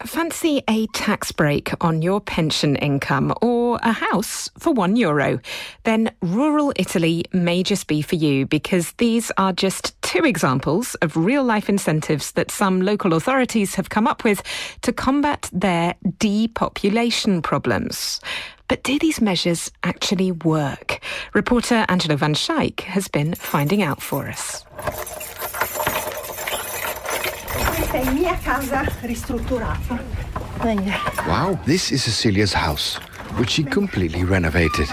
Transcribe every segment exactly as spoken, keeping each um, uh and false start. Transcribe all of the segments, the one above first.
Fancy a tax break on your pension income or a house for one euro? Then rural Italy may just be for you, because these are just two examples of real-life incentives that some local authorities have come up with to combat their depopulation problems. But do these measures actually work? Reporter Angelo van Schaik has been finding out for us. Wow, this is Cecilia's house, which she completely renovated.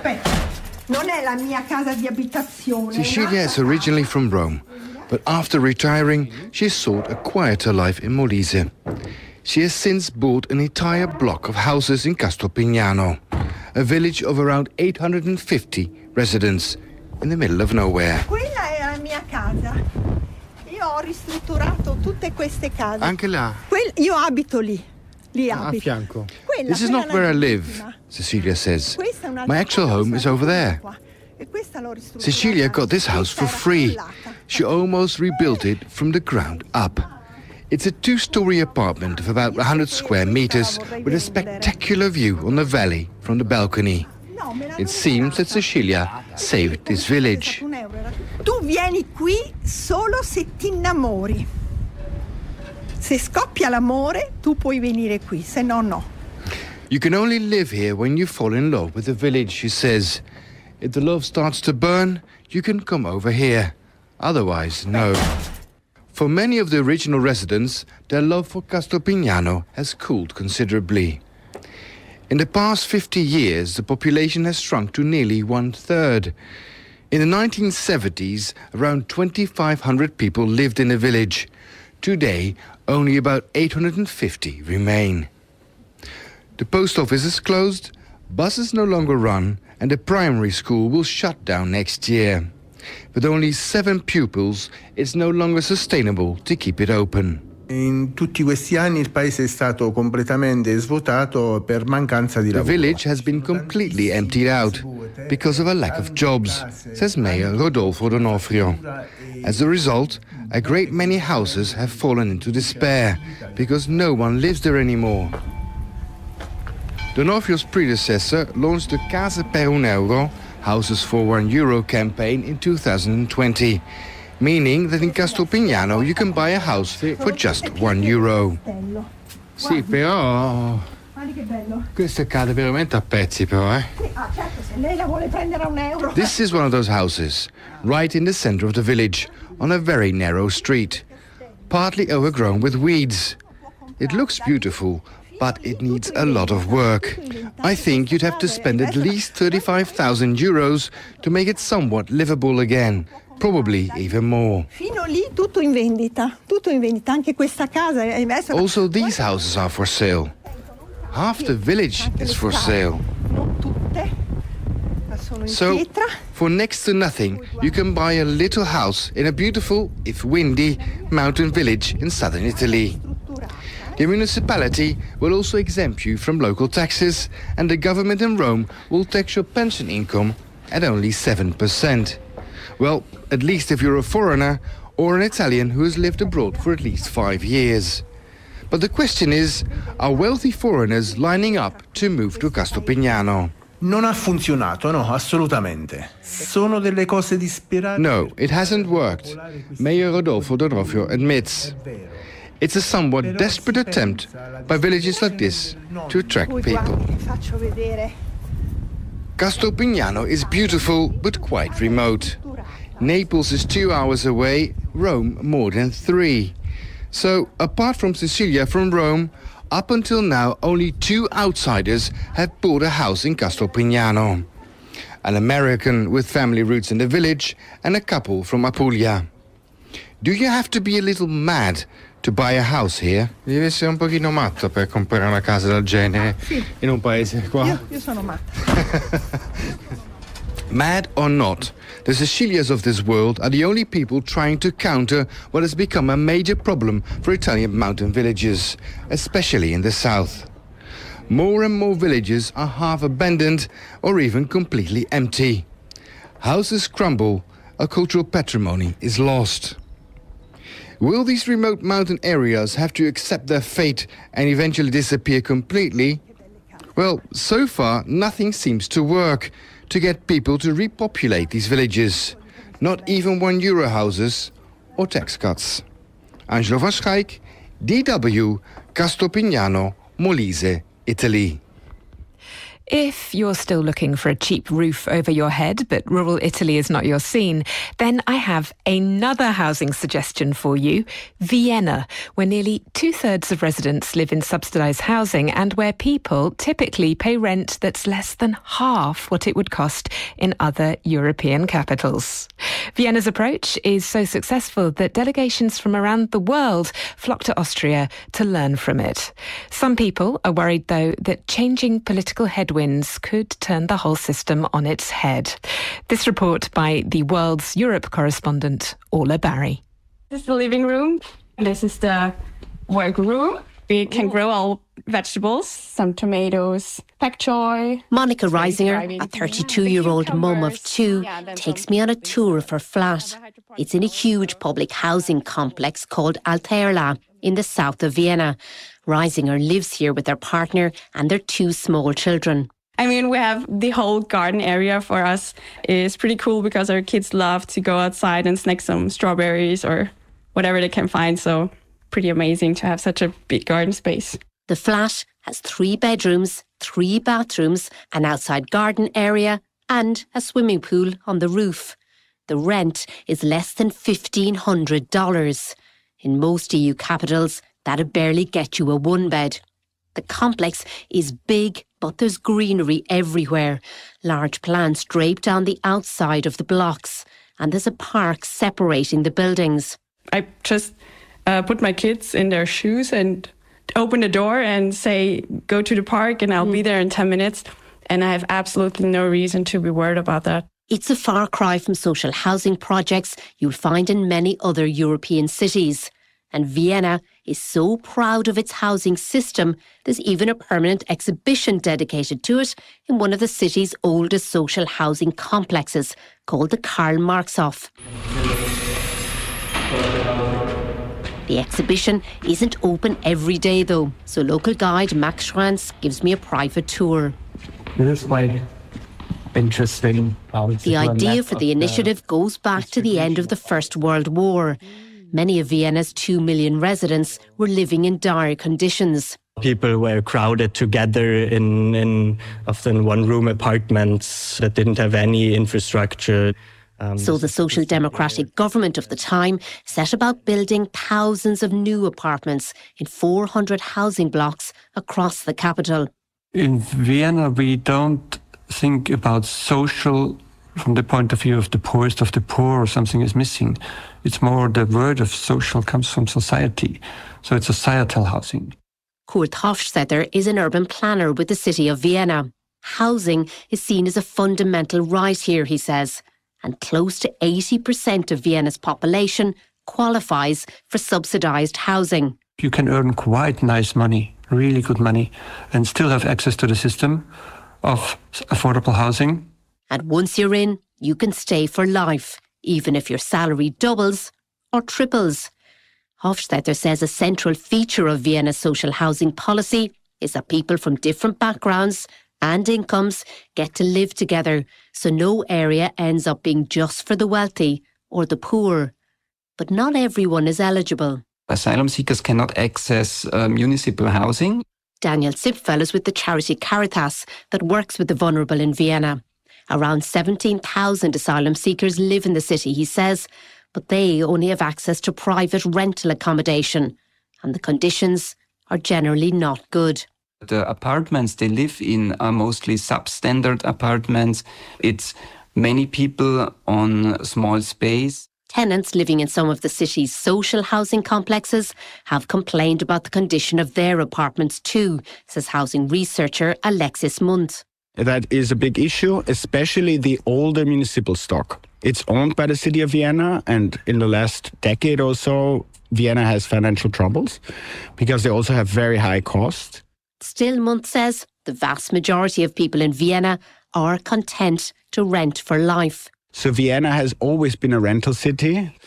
Cecilia is originally from Rome, but after retiring, she sought a quieter life in Molise. She has since bought an entire block of houses in Castelpignano, a village of around eight hundred fifty residents in the middle of nowhere. Ho ristrutturato tutte queste case. Anche là? Quel, io abito lì. Lì A abito. fianco. Quella, This is not where I live, Cecilia says. My actual home is over there. Cecilia got this house for free. She almost rebuilt it from the ground up. It's a two-story apartment of about one hundred square meters with a spectacular view on the valley from the balcony. It seems that Cecilia saved this village. Tu vieni qui solo se ti innamori. Se scoppia l'amore, tu puoi venire qui, se no no. You can only live here when you fall in love with the village, she says. If the love starts to burn, you can come over here. Otherwise, no. For many of the original residents, their love for Castelpignano has cooled considerably. In the past fifty years, the population has shrunk to nearly one-third. In the nineteen seventies, around twenty-five hundred people lived in the village. Today, only about eight hundred fifty remain. The post office is closed, buses no longer run, and the primary school will shut down next year. With only seven pupils, it's no longer sustainable to keep it open. In tutti questi anni il paese è stato completamente svuotato per mancanza di lavoro. The village has been completely emptied out because of a lack of jobs, says Mayor Rodolfo D'Onofrio. As a result, a great many houses have fallen into despair because no one lives there anymore. D'Onofrio's predecessor launched the Case per un euro, Houses for one euro campaign in two thousand twenty. Meaning that in Castelpignano you can buy a house for just one euro. Sì, però questo cade veramente a pezzi, però, eh? Ah, certo, se lei la vuole prendere a un euro. This is one of those houses, right in the center of the village, on a very narrow street, partly overgrown with weeds. It looks beautiful, but it needs a lot of work. I think you'd have to spend at least thirty-five thousand euros to make it somewhat livable again. Probably even more. Fino lì tutto in vendita, tutto in vendita, anche questa casa. Also, these houses are for sale. Half the village is for sale. So, for next to nothing, you can buy a little house in a beautiful, if windy, mountain village in southern Italy. The municipality will also exempt you from local taxes, and the government in Rome will tax your pension income at only seven percent. Well, at least if you're a foreigner or an Italian who has lived abroad for at least five years. But the question is, are wealthy foreigners lining up to move to Castelpignano? Non ha funzionato, no, assolutamente. Sono delle cose disperate. No, it hasn't worked, Mayor Rodolfo D'Onofrio admits. It's a somewhat desperate attempt by villages like this to attract people. Castelpignano is beautiful, but quite remote. Naples is two hours away, Rome more than three. So, apart from Cecilia from Rome, up until now only two outsiders have bought a house in Castelpignano. An American with family roots in the village and a couple from Apulia. Do you have to be a little mad to buy a house here? Devi essere un pochino matto per comprare una casa del genere sì. In un paese qua. Io, io sono matta. Mad or not, the Cecilias of this world are the only people trying to counter what has become a major problem for Italian mountain villages, especially in the south. More and more villages are half abandoned or even completely empty. Houses crumble, a cultural patrimony is lost. Will these remote mountain areas have to accept their fate and eventually disappear completely? Well, so far, nothing seems to work to get people to repopulate these villages. Not even one euro houses or tax cuts. Angelo van Schaik, D W, Castelpignano, Molise, Italy. If you're still looking for a cheap roof over your head, but rural Italy is not your scene, then I have another housing suggestion for you, Vienna, where nearly two-thirds of residents live in subsidised housing and where people typically pay rent that's less than half what it would cost in other European capitals. Vienna's approach is so successful that delegations from around the world flock to Austria to learn from it. Some people are worried, though, that changing political headwinds could turn the whole system on its head. This report by the World's Europe correspondent, Orla Barry. This is the living room. This is the work room. We can grow all vegetables, some tomatoes, pak choy. Monica Reisinger, a thirty-two-year-old mum of two, takes me on a tour of her flat. It's in a huge public housing complex called Alterla in the south of Vienna. Reisinger lives here with her partner and their two small children. I mean, we have the whole garden area for us. It's pretty cool because our kids love to go outside and snack some strawberries or whatever they can find. So pretty amazing to have such a big garden space. The flat has three bedrooms, three bathrooms, an outside garden area and a swimming pool on the roof. The rent is less than fifteen hundred dollars. In most E U capitals, that'd barely get you a one-bed. The complex is big, but there's greenery everywhere. Large plants draped on the outside of the blocks. And there's a park separating the buildings. I just uh, put my kids in their shoes and open the door and say, go to the park and I'll mm. be there in ten minutes. And I have absolutely no reason to be worried about that. It's a far cry from social housing projects you'll find in many other European cities. And Vienna is so proud of its housing system, there's even a permanent exhibition dedicated to it in one of the city's oldest social housing complexes, called the Karl Marxhof. The exhibition isn't open every day though, so local guide Max Schranz gives me a private tour. It is quite interesting. The idea for the initiative goes back to the end of the First World War. Many of Vienna's two million residents were living in dire conditions. People were crowded together in, in often one-room apartments that didn't have any infrastructure. Um, so the Social Democratic government of the time set about building thousands of new apartments in four hundred housing blocks across the capital. In Vienna, we don't think about social from the point of view of the poorest of the poor or something is missing. It's more the word of social comes from society. So it's societal housing. Kurt Hofstetter is an urban planner with the city of Vienna. Housing is seen as a fundamental right here, he says, and close to eighty percent of Vienna's population qualifies for subsidised housing. You can earn quite nice money, really good money, and still have access to the system of affordable housing. And once you're in, you can stay for life, even if your salary doubles or triples. Hofstetter says a central feature of Vienna's social housing policy is that people from different backgrounds and incomes get to live together, so no area ends up being just for the wealthy or the poor. But not everyone is eligible. Asylum seekers cannot access uh, municipal housing. Daniel Zipfel is with the charity Caritas that works with the vulnerable in Vienna. Around seventeen thousand asylum seekers live in the city, he says, but they only have access to private rental accommodation, and the conditions are generally not good. The apartments they live in are mostly substandard apartments. It's many people on small space. Tenants living in some of the city's social housing complexes have complained about the condition of their apartments too, says housing researcher Alexis Munt. That is a big issue, especially the older municipal stock. It's owned by the city of Vienna, and in the last decade or so, Vienna has financial troubles because they also have very high costs. Still, Munt says the vast majority of people in Vienna are content to rent for life. So Vienna has always been a rental city,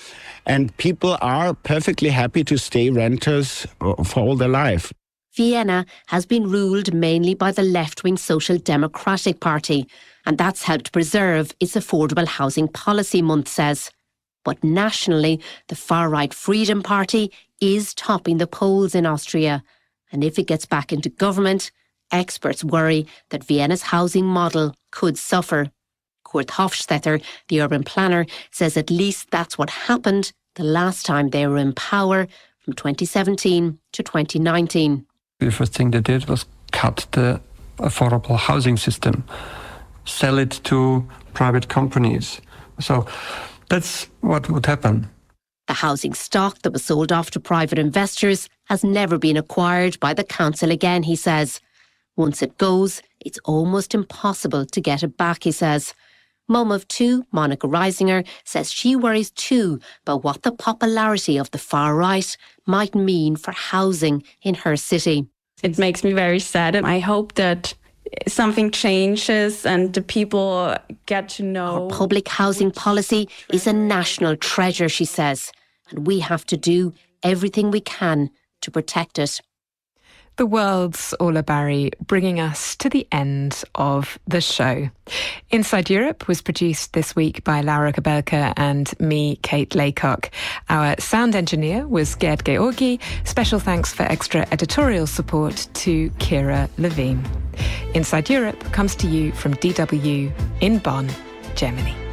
And people are perfectly happy to stay renters for all their life. Vienna has been ruled mainly by the left-wing Social Democratic Party, and that's helped preserve its affordable housing policy, Month says. But nationally, the far-right Freedom Party is topping the polls in Austria. And if it gets back into government, experts worry that Vienna's housing model could suffer. Kurt Hofstetter, the urban planner, says at least that's what happened the last time they were in power, from twenty seventeen to twenty nineteen. The first thing they did was cut the affordable housing system, sell it to private companies. So that's what would happen. The housing stock that was sold off to private investors has never been acquired by the council again, he says. Once it goes, it's almost impossible to get it back, he says. Mum of two, Monica Reisinger, says she worries too about what the popularity of the far right might mean for housing in her city. It makes me very sad, and I hope that something changes and the people get to know. Our public housing policy is a national treasure, she says, and we have to do everything we can to protect it. The world's Orla Barry, bringing us to the end of the show. Inside Europe was produced this week by Laura Kabelka and me, Kate Laycock. Our sound engineer was Gerd Georgi. Special thanks for extra editorial support to Kira Levine. Inside Europe comes to you from D W in Bonn, Germany.